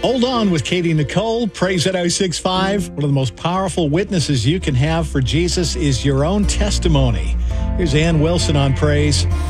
Hold on with Katie Nicole. Praise at 065. One of the most powerful witnesses you can have for Jesus is your own testimony. Here's Ann Wilson on Praise.